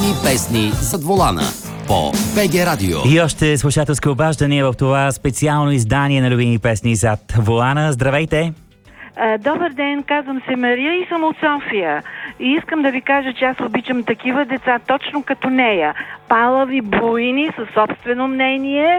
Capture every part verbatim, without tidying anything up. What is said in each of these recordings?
Любими песни зад волана по БГ Радио. И още слушателско обаждане в това специално издание на Любими песни зад волана. Здравейте! Добър ден, казвам се Мария и съм от София. И искам да ви кажа, че аз обичам такива деца, точно като нея. Палави, буйни, със собствено мнение,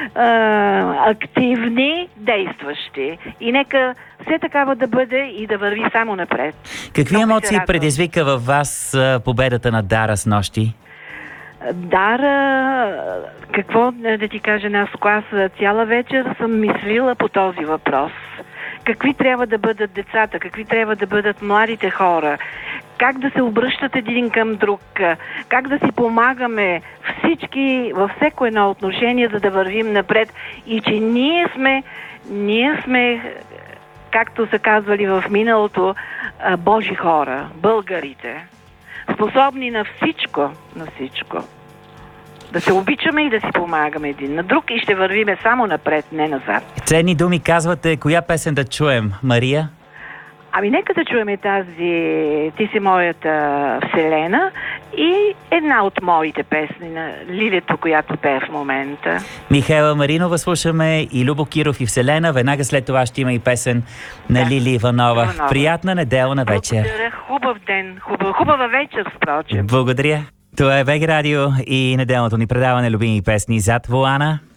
активни, действащи. И нека все такава да бъде и да върви само напред. Какви Много емоции предизвика във вас победата на Дара с нощи? Дара, какво да ти кажа, аз аз цяла вечер съм мислила по този въпрос. Какви трябва да бъдат децата, какви трябва да бъдат младите хора, как да се обръщат един към друг, как да си помагаме всички във всеко едно отношение, за да вървим напред и че ние сме, ние сме, както са казвали в миналото, Божи хора, българите, способни на всичко, на всичко. Да се обичаме и да си помагаме един на друг и ще вървиме само напред, не назад. Ценни думи казвате. Коя песен да чуем, Мария? Ами нека да чуем тази "Ти си моята вселена" и една от моите песни на Лилето, която пее в момента. Михайла Маринова слушаме и Любо Киров и Вселена. Веднага след това ще има и песен на да. Лили Иванова. Иванова. Приятна неделна вечер. Благодаря. Хубав ден. Хубава, хубава вечер, впрочем. Благодаря. Това е БГ Радио и неделното ни предаване Любими песни зад волана.